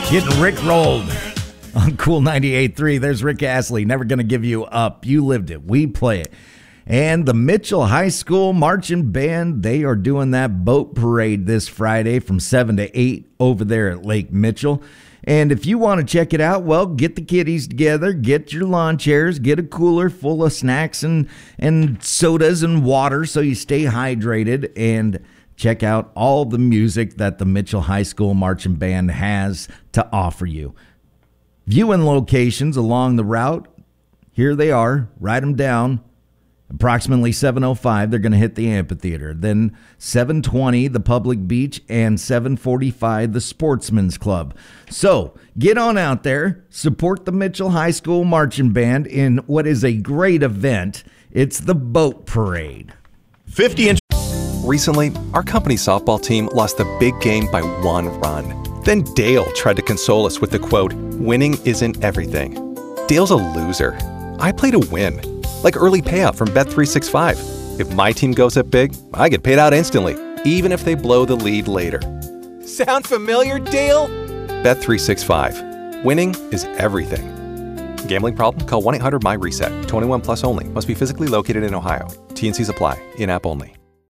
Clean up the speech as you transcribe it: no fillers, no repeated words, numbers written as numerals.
Getting rickrolled on Cool 98.3. There's Rick Astley, Never Gonna Give You Up. You lived it. We play it. And the Mitchell High School Marching Band, they are doing that boat parade this Friday from 7 to 8 over there at Lake Mitchell. And if you want to check it out, well, get the kiddies together, get your lawn chairs, get a cooler full of snacks and sodas and water so you stay hydrated, and check out all the music that the Mitchell High School Marching Band has to offer you. Viewing locations along the route, here they are. Write them down. Approximately 7:05, they're going to hit the amphitheater. Then 7:20, the public beach, and 7:45, the Sportsman's Club. So get on out there, support the Mitchell High School Marching Band in what is a great event. It's the boat parade. 50-inch. Recently, our company softball team lost the big game by 1 run. Then Dale tried to console us with the quote, "Winning isn't everything." Dale's a loser. I play to win. Like early payout from Bet365. If my team goes up big, I get paid out instantly, even if they blow the lead later. Sound familiar, Dale? Bet365. Winning is everything. Gambling problem? Call 1-800-MY-RESET. 21 plus only. Must be physically located in Ohio. T&Cs apply. In-app only.